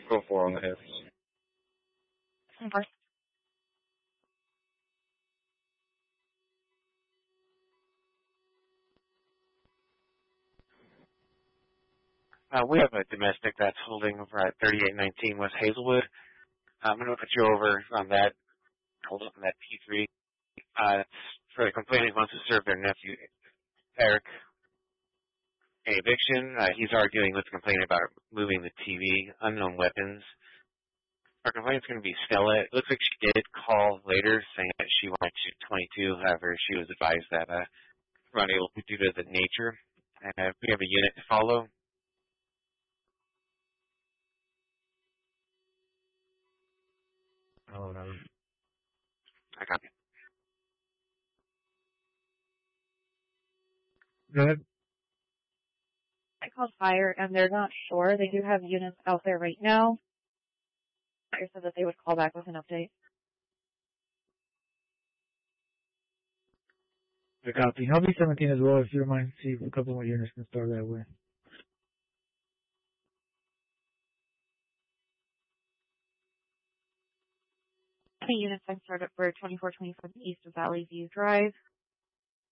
Go 4 on the hits. Okay. We have a domestic that's holding over at 3819 West Hazelwood. I'm going to put you over on that. Hold up on that P3. It's for the complainant who wants to serve their nephew, Eric, an eviction. He's arguing with the complainant about moving the TV, unknown weapons. Our complaint's going to be Stella. It looks like she did call later saying that she wanted to shoot 22. However, she was advised that we're unable to due to the nature. And we have a unit to follow. Oh, no. I copy. Go ahead. I called fire, and they're not sure. They do have units out there right now. Fire said that they would call back with an update. Good copy. I'll be 17 as well if you don't mind. See if a couple more units can start that way. Any units I'm started for 2427 east of Valley View Drive.